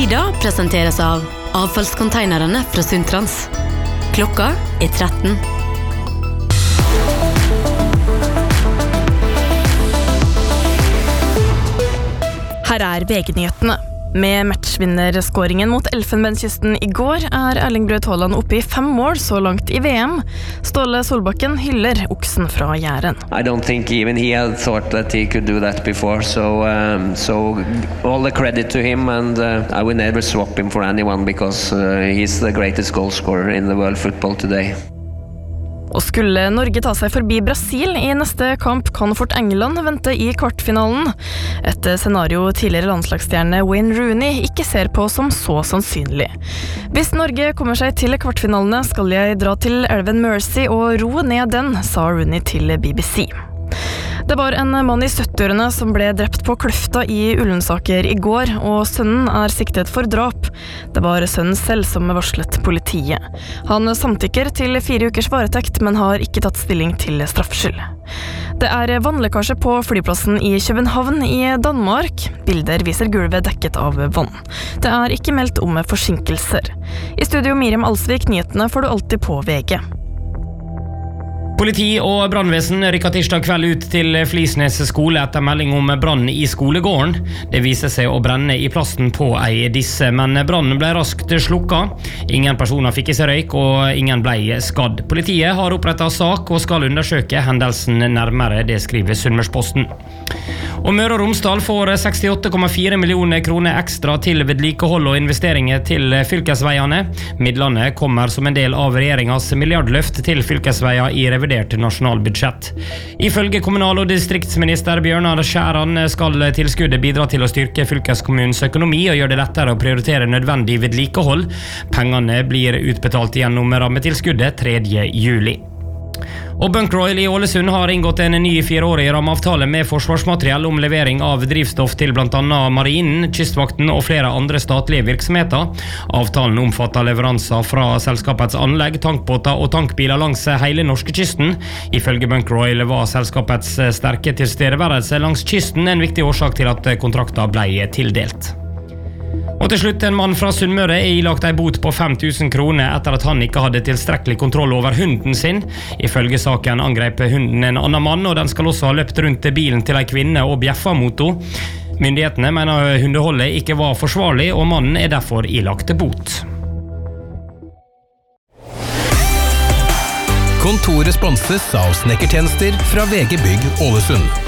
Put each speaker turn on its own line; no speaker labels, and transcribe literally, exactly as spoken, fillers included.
Tida presenteres av avfallskonteinerne fra Sundtrans. Klokka er tretten.
Her er V G-nyhetene. Med matchvinnerskåringen mot Elfenbenskysten i går er Erling Braut Haaland oppe i fem mål så langt i V M. Ståle Solbakken hyller oksen fra Jæren.
I don't think even he had thought that he could do that before, so um, so all the credit to him, and uh, I would never swap him for anyone because uh, he's the greatest goal scorer in the world football today.
Og skulle Norge ta seg forbi Brasil i neste kamp, kan fort England vente i kvartfinalen. Et scenario tidligere landslagsstjerne Wayne Rooney ikke ser på som så sannsynlig. Hvis Norge kommer seg til kvartfinalene, skal jeg dra til elven Mersey og ro ned den, sa Rooney til B B C. Det var en mann i syttiårene som ble drept på Kløfta i Ullensaker i går, og sønnen er siktet for drap. Det var sønnen selv som varslet politiet. Han samtykker til fire ukers varetekt, men har ikke tatt stilling til straffskyld. Det er vannlekkasje på flyplassen i København i Danmark. Bilder viser gulvet dekket av vann. Det er ikke meldt om forsinkelser. I studio Miriam Alsvik, nyhetene får du alltid på V G.
Politi og brannvesen rykket tirsdag kveld ut til Flisnes skole etter melding om brann i skolegården. Det viser seg å brenne i plasten på ei disse, men brannen ble raskt slukka. Ingen personer fikk i seg røyk, og ingen ble skadd. Politiet har opprettet sak og skal undersøke hendelsen nærmere, det skriver Sunnmørsposten. Og Møre og Romsdal får sekstiåtte komma fire millioner kroner ekstra til vedlikehold og investeringer til fylkesveiene. Midlene kommer som en del av regjeringas milliardløft til fylkesveier i revidert nasjonalbudsjett. Ifølge kommunal- og distriktsminister Bjørnar Skjæran skal tilskuddet bidra til å styrke fylkeskommunens økonomi og gjøre det lettere å prioritere nødvendig vedlikehold. Pengene blir utbetalt gjennom rammetilskuddet tredje juli. Og Bunkroil i Ålesund har inngått en ny fireårig rammeavtale med forsvarsmateriell om levering av drivstoff til blant annet Marinen, Kystvakten og flere andre statlige virksomheter. Avtalen omfatter leveranser fra selskapets anlegg, tankbåter og tankbiler langs hele norskekysten. Ifølge Bunkroil var selskapets sterke tilstedeværelse langs kysten en viktig årsak til at kontrakten ble tildelt. Og til slutt, en mann fra Sunnmøre er ilagt ei bot på fem tusen kroner etter at han ikke hadde tilstrekkelig kontroll over hunden sin. Ifølge saken angrep hunden en annen mann, og den skal også ha løpt rundt bilen til ei kvinne og bjeffa mot henne. Myndighetene mener hundeholdet ikke var forsvarlig, og mannen er derfor ilagt bot.
Kontoret sponses av snekkertjenester fra V G Bygg Ålesund.